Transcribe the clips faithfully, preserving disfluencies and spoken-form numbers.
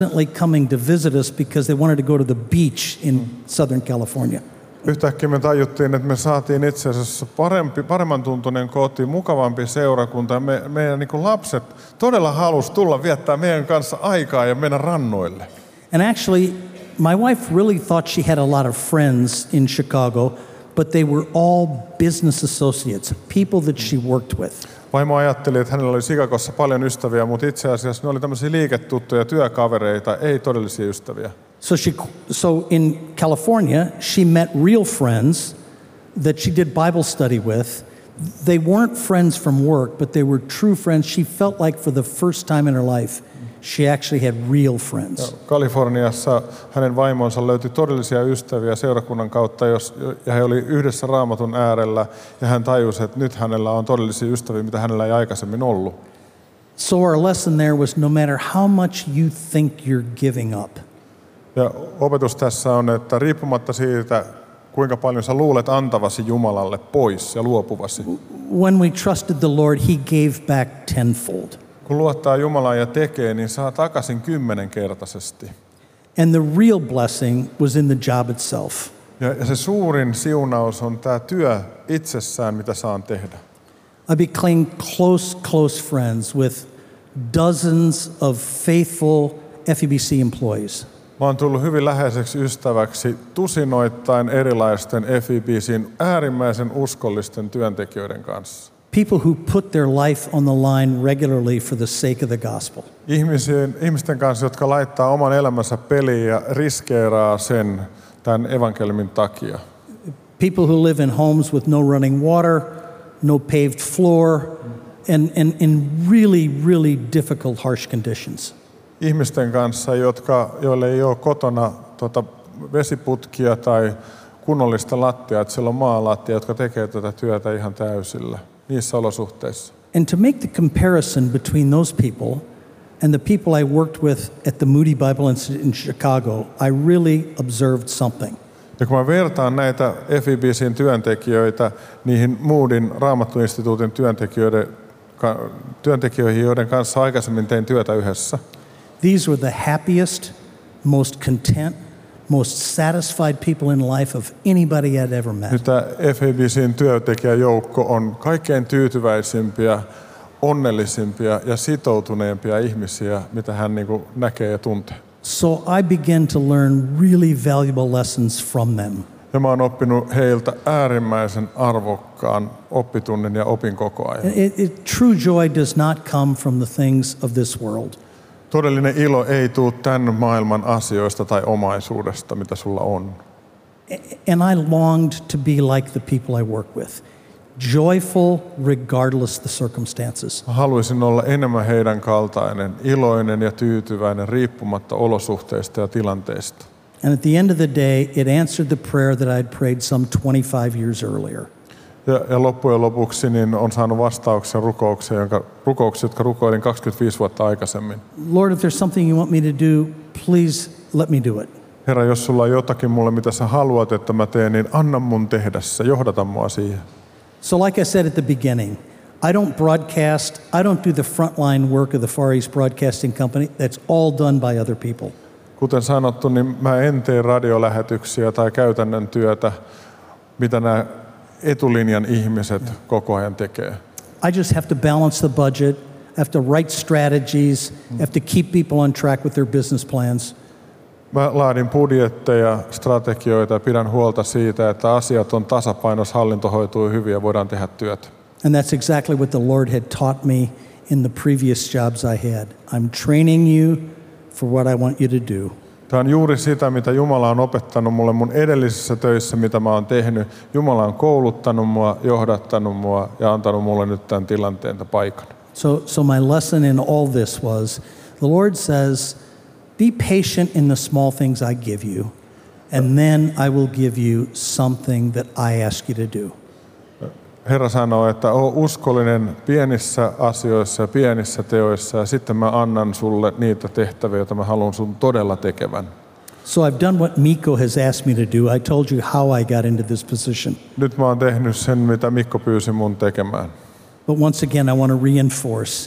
coming to visit us because they wanted to go to the beach in Southern California. Yhtäkkiä me tajuttiin, että me saatiin itse asiassa parempi, paremman tuntunen koti, mukavampi seurakunta. Me, meidän niin kuin lapset todella halusi tulla viettää meidän kanssa aikaa ja mennä rannoille. And actually, my wife really thought she had a lot of friends in Chicago, but they were all business associates, people that she worked with. Vaimo ajatteli, että hänellä oli Chicagossa paljon ystäviä, mutta itse asiassa ne oli tämmöisiä liiketuttuja työkavereita, ei todellisia ystäviä. So she, so in California, she met real friends that she did Bible study with. They weren't friends from work, but they were true friends. She felt like for the first time in her life, she actually had real friends. Kaliforniassa hänen vaimonsa löytyi todellisia ystäviä seurakunnan kautta, jos, ja he oli yhdessä Raamatun äärellä, ja hän tajusi, että nyt hänellä on todellisia ystäviä, mitä hänellä ei aikaisemmin ollut. So our lesson there was no matter how much you think you're giving up. Ja opetus tässä on, että riippumatta siitä, kuinka paljon sä luulet antavasi Jumalalle pois ja luopuvasi. When we trusted the Lord, He gave back tenfold. Kun luottaa Jumalaan ja tekee, niin saa takaisin kymmenenkertaisesti. And the real blessing was in the job itself. Ja, ja se suurin siunaus on tämä työ itsessään, mitä saan tehdä. I became close, close friends with dozens of faithful F E B C employees. Mä oon tullut hyvin läheiseksi ystäväksi tusinoittain erilaisten F E B C:n äärimmäisen uskollisten työntekijöiden kanssa. People who put their life on the line regularly for the sake of the gospel. Ihmisten, ihmisten kanssa, jotka laittaa oman elämänsä peliin ja riskeeraa sen tämän evankeliumin takia. People who live in homes with no running water, no paved floor, and, and in really, really difficult, harsh conditions. Ihmisten kanssa, jotka, joille ei ole kotona tuota, vesiputkia tai kunnollista lattiaa, että siellä on maalattia, jotka tekee tätä työtä ihan täysillä niissä olosuhteissa. And to make the comparison between those people and the people I worked with at the Moody Bible Institute in Chicago, I really observed something. Ja kun mä vertaan näitä F E B C:n työntekijöitä niihin Moodyn Raamattuinstituutin työntekijöiden, työntekijöihin, joiden kanssa aikaisemmin tein työtä yhdessä. These were the happiest, most content, most satisfied people in life of anybody I'd ever met. Nyt tämä F E B C:n työntekijäjoukko on kaikkein tyytyväisimpiä, onnellisimpia ja sitoutuneempia ihmisiä, mitä hän niin kuin näkee ja tuntee. So I began to learn really valuable lessons from them. Ja mä oon oppinut heiltä äärimmäisen arvokkaan oppitunnin ja opin koko ajan. It, it, true joy does not come from the things of this world. Todellinen ilo ei tule tämän maailman asioista tai omaisuudesta, mitä sulla on. And I longed to be like the people I work with. Joyful regardless the circumstances. Haluaisin olla enemmän heidän kaltainen, iloinen ja tyytyväinen riippumatta olosuhteista ja tilanteista. And at the end of the day, it answered the prayer that I'd prayed some twenty-five years earlier. Ja, ja loppujen lopuksi niin on saanut vastauksia rukouksiin, jonka, rukouksia, jotka rukoilin kaksikymmentäviisi vuotta aikaisemmin. Lord, if there's something you want me to do, please let me do it. Herra, jos sulla on jotakin mulle, mitä sä haluat, että mä teen, niin anna mun tehdä se, johdata mua siihen. So like I said at the beginning, I don't broadcast, I don't do the frontline work of the Far East Broadcasting Company. That's all done by other people. Kuten sanottu, niin mä en tee radiolähetyksiä tai käytännön työtä, mitä nämä etulinjan ihmiset koko ajan tekee. I just have to balance the budget, I have to write strategies, I have to keep people on track with their business plans. Mä laadin budjetteja, strategioita ja pidän huolta siitä, että asiat on tasapainossa, hallinto hoituu hyvin ja voidaan tehdä työtä. And that's exactly what the Lord had taught me in the previous jobs I had. I'm training you for what I want you to do. Tämä on juuri sitä, mitä Jumala on opettanut mulle mun edellisissä töissä, mitä mä oon tehnyt. Jumala on kouluttanut mua, johdattanut mua ja antanut mulle nyt tämän tilanteen ja paikan. So, so my lesson in all this was, the Lord says, be patient in the small things I give you, and then I will give you something that I ask you to do. Herra sanoo, että oo uskollinen pienissä asioissa ja pienissä teoissa, ja sitten mä annan sulle niitä tehtäviä, joita mä haluan sun todella tekevän. So I've done what Mikko has asked me to do. I told you how I got into this position. Nyt mä oon tehnyt sen, mitä Mikko pyysi mun tekemään. But once again, I want to reinforce,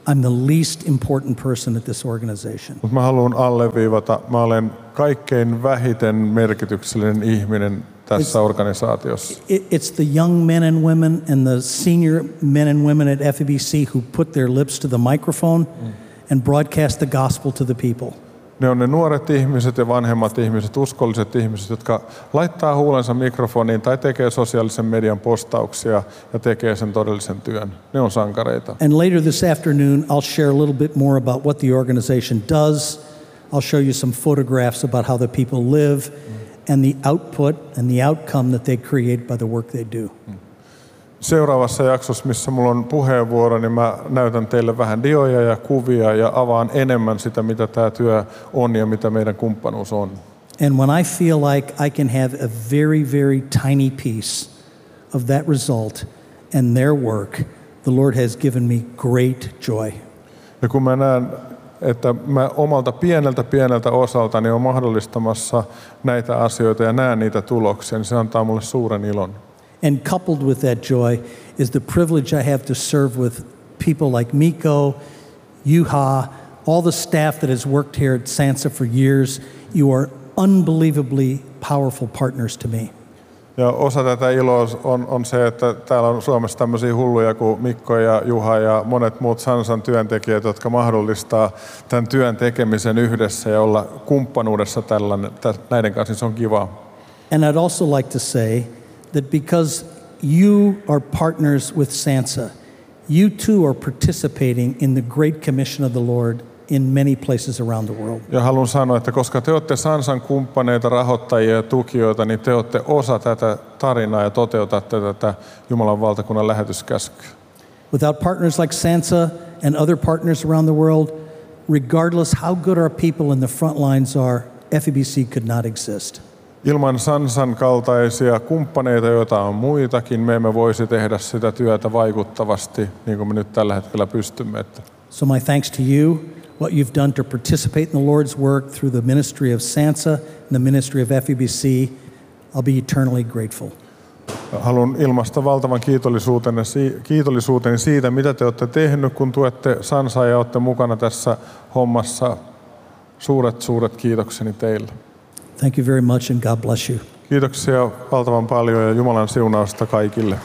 I'm the least important person at this organization. Mutta mä haluan alleviivata, mä olen kaikkein vähiten merkityksellinen ihminen tässä it's, organisaatiossa. It, it's the young men and women and the senior men and women at F E B C who put their lips to the microphone mm. and broadcast the gospel to the people. Ne on ne nuoret ihmiset ja vanhemmat ihmiset, uskolliset ihmiset, jotka laittaa huulensa mikrofoniin tai tekee sosiaalisen median postauksia ja tekee sen todellisen työn. Ne on sankareita. And later this afternoon I'll share a little bit more about what the organization does. I'll show you some photographs about how the people live mm. and the output and the outcome that they create by the work they do. Mm. Seuraavassa jaksossa, missä mulla on puheenvuoro, niin mä näytän teille vähän dioja ja kuvia ja avaan enemmän sitä, mitä tämä työ on ja mitä meidän kumppanuus on. And when I feel like I can have a very, very tiny piece of that result and their work, the Lord has given me great joy. Ja kun mä näen, että mä omalta pieneltä pieneltä osaltani on mahdollistamassa näitä asioita ja näen niitä tuloksia, niin se antaa mulle suuren ilon. And coupled with that joy is the privilege I have to serve with people like Mikko, Juha, all the staff that has worked here at Sansa for years. You are unbelievably powerful partners to me. Ja osa tätä iloa on, on se, että täällä on Suomessa tämmöisiä hulluja kuin Mikko ja Juha ja monet muut Sansan työntekijät, jotka mahdollistaa tämän työn tekemisen yhdessä ja olla kumppanuudessa tällainen, näiden kanssa. Se on kiva. And I'd also like to say that because you are partners with Sansa, you too are participating in the great commission of the Lord in many places around the world. Ja haluan sanoa, että koska te olette Sansan kumppaneita, rahoittajia ja tukijoita, niin te olette osa tätä tarinaa ja toteutatte tätä Jumalan valtakunnan lähetyskäskyä. Without partners like Sansa and other partners around the world, regardless how good our people in the front lines are, F E B C could not exist. Ilman Sansan kaltaisia kumppaneita, joita on muitakin, me emme voisi tehdä sitä työtä vaikuttavasti, niin kuin me nyt tällä hetkellä pystymme. So my thanks to you, what you've done to participate in the Lord's work through the ministry of Sansa and the ministry of F E B C, I'll be eternally grateful. Haluan ilmaista valtavan kiitollisuuteni, kiitollisuuteni siitä, mitä te olette tehnyt, kun tuette Sansaa ja olette mukana tässä hommassa. Suuret, suuret kiitokseni teille. Thank you very much and God bless you. Kiitoksia valtavan paljon ja Jumalan siunausta kaikille.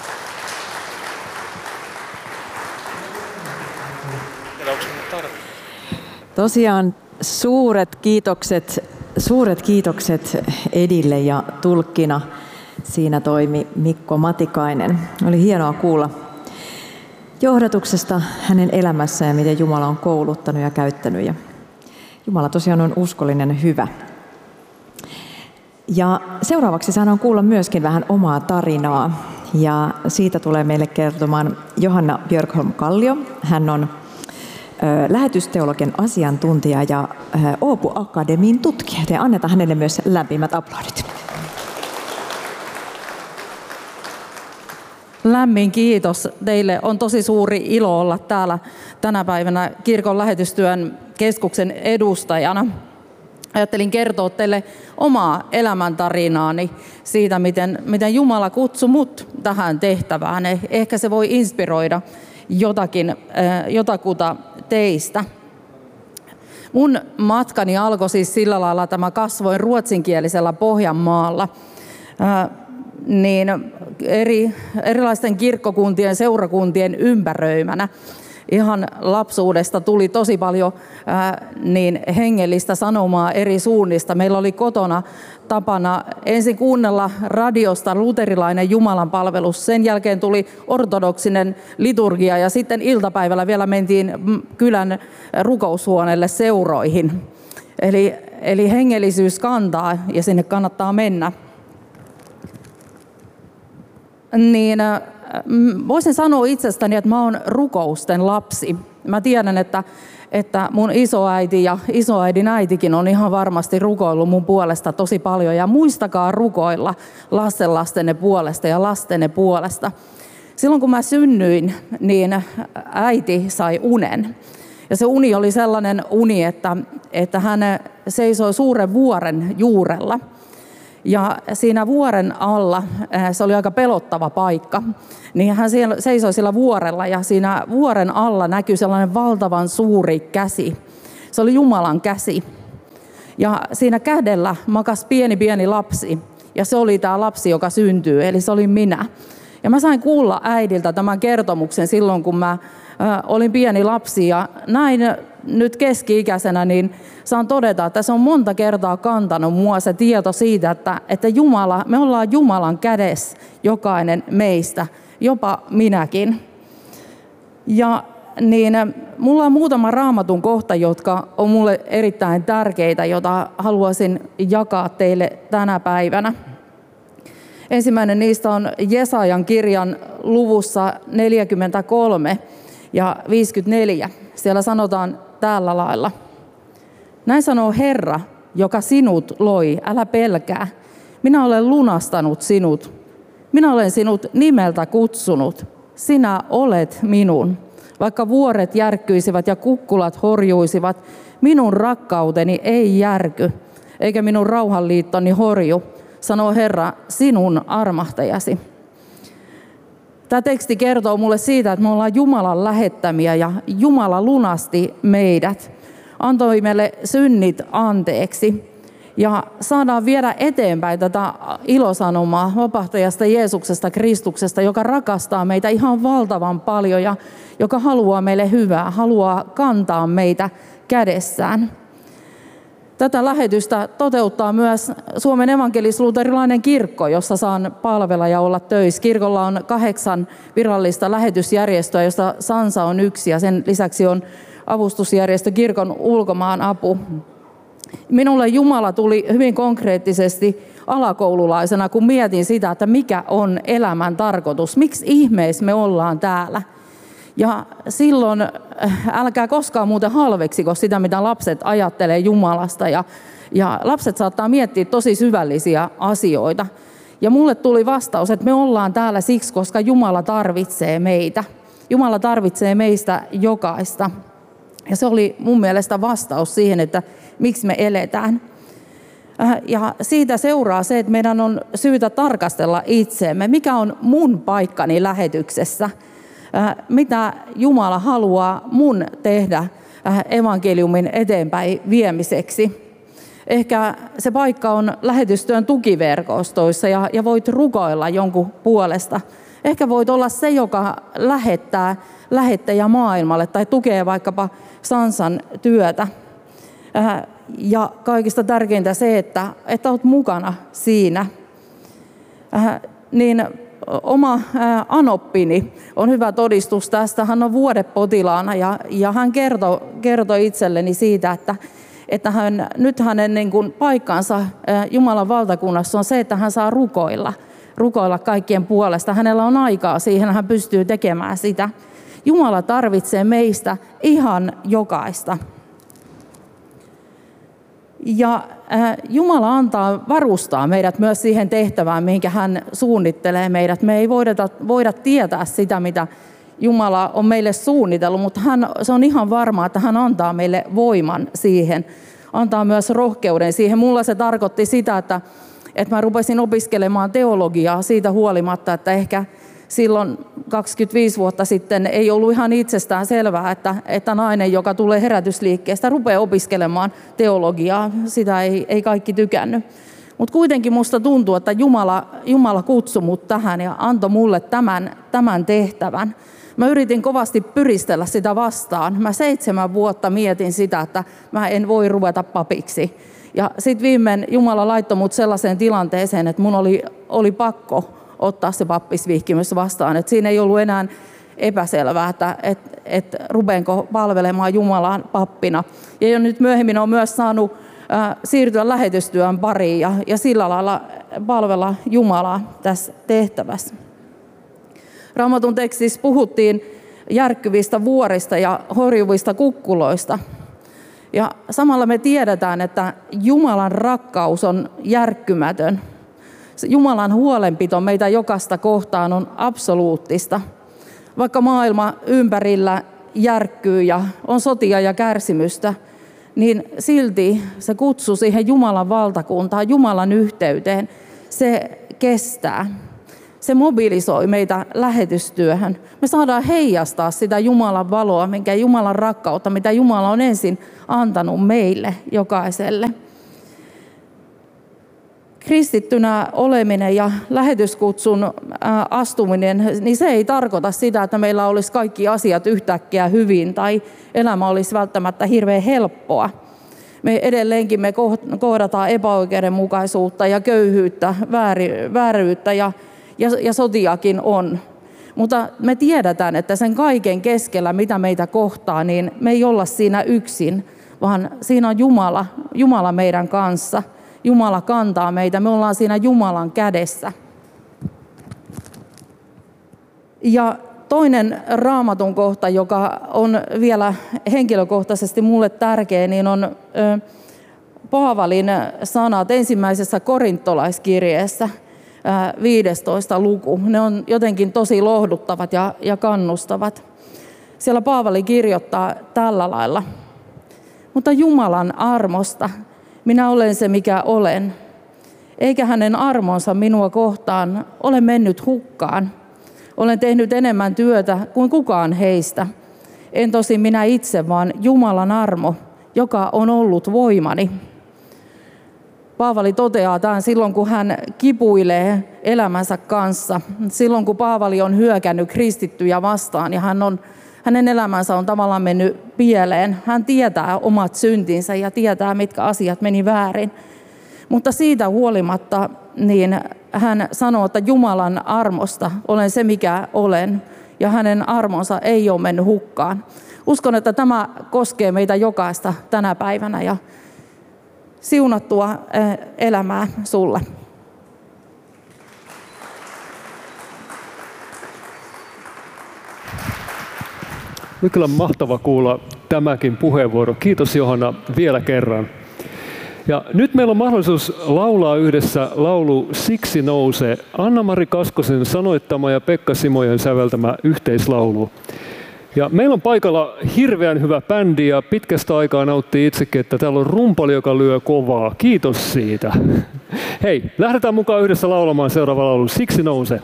Tosiaan suuret kiitokset, suuret kiitokset Edille ja tulkkina siinä toimi Mikko Matikainen. Oli hienoa kuulla johdatuksesta hänen elämässään ja miten Jumala on kouluttanut ja käyttänyt. Ja Jumala tosiaan on uskollinen hyvä. Ja seuraavaksi saadaan kuulla myöskin vähän omaa tarinaa. Ja siitä tulee meille kertomaan Johanna Björkholm-Kallio. Hän on ö, lähetysteologian asiantuntija ja ö, Åbo Akademin tutkija. Ja annetaan hänelle myös lämpimät aplodit. Lämmin kiitos teille. On tosi suuri ilo olla täällä tänä päivänä kirkon lähetystyön keskuksen edustajana. Ajattelin kertoa teille omaa elämäntarinaani siitä, miten, miten Jumala kutsui mut tähän tehtävään. Ehkä se voi inspiroida jotakin, jotakuta teistä. Mun matkani alkoi siis sillä lailla, että mä kasvoin ruotsinkielisellä Pohjanmaalla. Niin eri, erilaisten kirkkokuntien, seurakuntien ympäröimänä. Ihan lapsuudesta tuli tosi paljon ää, niin hengellistä sanomaa eri suunnista. Meillä oli kotona tapana ensin kuunnella radiosta luterilainen jumalanpalvelus. Sen jälkeen tuli ortodoksinen liturgia ja sitten iltapäivällä vielä mentiin kylän rukoushuoneelle seuroihin. Eli, eli hengellisyys kantaa ja sinne kannattaa mennä. Niin voisin sanoa itsestäni, että mä oon rukousten lapsi. Mä tiedän, että, että mun isoäiti ja isoäidin äitikin on ihan varmasti rukoillut mun puolesta tosi paljon. Ja muistakaa rukoilla lastenlastenne puolesta ja lastenne puolesta. Silloin kun mä synnyin, niin äiti sai unen. Ja se uni oli sellainen uni, että, että hän seisoi suuren vuoren juurella. Ja siinä vuoren alla, se oli aika pelottava paikka, niin hän siellä seisoi sillä vuorella ja siinä vuoren alla näkyi sellainen valtavan suuri käsi. Se oli Jumalan käsi. Ja siinä kädellä makasi pieni pieni lapsi ja se oli tämä lapsi, joka syntyy, eli se oli minä. Ja mä sain kuulla äidiltä tämän kertomuksen silloin, kun mä olin pieni lapsi ja näin nyt keski-ikäisenä, niin saan todeta, että se on monta kertaa kantanut mua se tieto siitä, että, että Jumala, me ollaan Jumalan kädessä, jokainen meistä, jopa minäkin. Ja niin mulla on muutama Raamatun kohta, jotka on mulle erittäin tärkeitä, jota haluaisin jakaa teille tänä päivänä. Ensimmäinen niistä on Jesajan kirjan luvussa neljäkymmentäkolme ja viisikymmentäneljä. Siellä sanotaan tällä lailla. Näin sanoo Herra, joka sinut loi, älä pelkää. Minä olen lunastanut sinut. Minä olen sinut nimeltä kutsunut. Sinä olet minun. Vaikka vuoret järkkyisivät ja kukkulat horjuisivat, minun rakkauteni ei järky, eikä minun rauhanliittoni horju, sanoo Herra, sinun armahtajasi. Tämä teksti kertoo mulle siitä, että me ollaan Jumalan lähettämiä ja Jumala lunasti meidät, antoi meille synnit anteeksi ja saadaan viedä eteenpäin tätä ilosanomaa vapahtajasta Jeesuksesta, Kristuksesta, joka rakastaa meitä ihan valtavan paljon ja joka haluaa meille hyvää, haluaa kantaa meitä kädessään. Tätä lähetystä toteuttaa myös Suomen evankelis-luterilainen kirkko, jossa saan palvella ja olla töissä. Kirkolla on kahdeksan virallista lähetysjärjestöä, josta Sansa on yksi ja sen lisäksi on avustusjärjestö Kirkon ulkomaan apu. Minulle Jumala tuli hyvin konkreettisesti alakoululaisena, kun mietin sitä, että mikä on elämän tarkoitus, miksi ihmeessä me ollaan täällä. Ja silloin älkää koskaan muuten halveksiko sitä, mitä lapset ajattelee Jumalasta. Ja, ja lapset saattaa miettiä tosi syvällisiä asioita. Ja mulle tuli vastaus, että me ollaan täällä siksi, koska Jumala tarvitsee meitä. Jumala tarvitsee meistä jokaista. Ja se oli mun mielestä vastaus siihen, että miksi me eletään. Ja siitä seuraa se, että meidän on syytä tarkastella itseemme, mikä on mun paikkani lähetyksessä. Mitä Jumala haluaa mun tehdä evankeliumin eteenpäin viemiseksi. Ehkä se paikka on lähetystyön tukiverkostoissa ja, ja voit rukoilla jonkun puolesta. Ehkä voit olla se, joka lähettää lähettäjä maailmalle tai tukee vaikkapa Sansan työtä. Ja kaikista tärkeintä se, että, että olet mukana siinä. Niin oma anoppini on hyvä todistus tästä. Hän on vuodepotilaana ja, ja hän kertoi, kertoi itselleni siitä, että, että hän, nyt hänen niin kuin paikkansa Jumalan valtakunnassa on se, että hän saa rukoilla. Rukoilla kaikkien puolesta. Hänellä on aikaa siihen, hän pystyy tekemään sitä. Jumala tarvitsee meistä ihan jokaista. Ja Jumala antaa varustaa meidät myös siihen tehtävään, mihinkä hän suunnittelee meidät. Me ei voida, voida tietää sitä, mitä Jumala on meille suunnitellut, mutta hän, se on ihan varmaa, että hän antaa meille voiman siihen. Antaa myös rohkeuden siihen. Mulla se tarkoitti sitä, että, että mä rupesin opiskelemaan teologiaa siitä huolimatta, että ehkä silloin kaksikymmentäviisi vuotta sitten ei ollut ihan itsestään selvää, että, että nainen, joka tulee herätysliikkeestä, rupeaa opiskelemaan teologiaa. Sitä ei, ei kaikki tykännyt. Mutta kuitenkin musta tuntuu, että Jumala, Jumala kutsui mut tähän ja antoi mulle tämän, tämän tehtävän. Mä yritin kovasti pyristellä sitä vastaan. Mä seitsemän vuotta mietin sitä, että mä en voi ruveta papiksi. Ja sitten viimein Jumala laittoi mut sellaiseen tilanteeseen, että mun oli, oli pakko ottaa se pappisvihkimys vastaan. Et siinä ei ollut enää epäselvää, että et, et rupeenko palvelemaan Jumalaan pappina. Ja jo nyt myöhemmin on myös saanut äh, siirtyä lähetystyön pariin ja, ja sillä lailla palvella Jumalaa tässä tehtävässä. Raamatun tekstissä puhuttiin järkkyvistä vuorista ja horjuvista kukkuloista. Ja samalla me tiedetään, että Jumalan rakkaus on järkkymätön. Jumalan huolenpito meitä jokaista kohtaan on absoluuttista. Vaikka maailma ympärillä järkkyy ja on sotia ja kärsimystä, niin silti se kutsu siihen Jumalan valtakuntaan, Jumalan yhteyteen, se kestää. Se mobilisoi meitä lähetystyöhön. Me saadaan heijastaa sitä Jumalan valoa, minkä Jumalan rakkautta, mitä Jumala on ensin antanut meille jokaiselle. Kristittynä oleminen ja lähetyskutsun astuminen, niin se ei tarkoita sitä, että meillä olisi kaikki asiat yhtäkkiä hyvin tai elämä olisi välttämättä hirveän helppoa. Me edelleenkin me kohdataan epäoikeudenmukaisuutta ja köyhyyttä, vääryyttä ja, ja, ja sotiakin on. Mutta me tiedetään, että sen kaiken keskellä, mitä meitä kohtaa, niin me ei olla siinä yksin, vaan siinä on Jumala, Jumala meidän kanssa. Jumala kantaa meitä, me ollaan siinä Jumalan kädessä. Ja toinen Raamatun kohta, joka on vielä henkilökohtaisesti mulle tärkeä, niin on Paavalin sanat ensimmäisessä korintolaiskirjeessä, viidestoista luku. Ne on jotenkin tosi lohduttavat ja, ja kannustavat. Siellä Paavali kirjoittaa tällä lailla. Mutta Jumalan armosta minä olen se, mikä olen, eikä hänen armonsa minua kohtaan ole mennyt hukkaan. Olen tehnyt enemmän työtä kuin kukaan heistä. En tosi minä itse, vaan Jumalan armo, joka on ollut voimani. Paavali toteaa tämän silloin, kun hän kipuilee elämänsä kanssa. Silloin, kun Paavali on hyökännyt kristittyjä vastaan ja hän on, hänen elämänsä on tavallaan mennyt pieleen. Hän tietää omat syntinsä ja tietää, mitkä asiat meni väärin. Mutta siitä huolimatta niin hän sanoo, että Jumalan armosta olen se, mikä olen, ja hänen armonsa ei ole mennyt hukkaan. Uskon, että tämä koskee meitä jokaista tänä päivänä, ja siunattua elämää sulle. Oli kyllä mahtava kuulla tämäkin puheenvuoro. Kiitos Johanna vielä kerran. Ja nyt meillä on mahdollisuus laulaa yhdessä laulu Siksi nouse, Anna-Mari Kaskosen sanoittama ja Pekka Simojen säveltämä yhteislaulu. Ja meillä on paikalla hirveän hyvä bändi ja pitkästä aikaa nauttii itsekin, että täällä on rumpali, joka lyö kovaa. Kiitos siitä. Hei, lähdetään mukaan yhdessä laulamaan seuraava laulu Siksi nouse.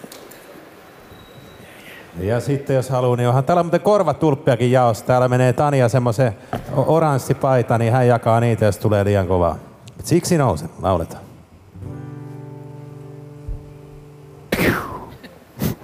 Ja sitten jos haluaa, niin onhan täällä muuten korvatulppiakin jaossa. Täällä menee Tania semmoisen oranssi paita, niin hän jakaa niitä, jos tulee liian kovaa. Siksi nouse, lauletaan.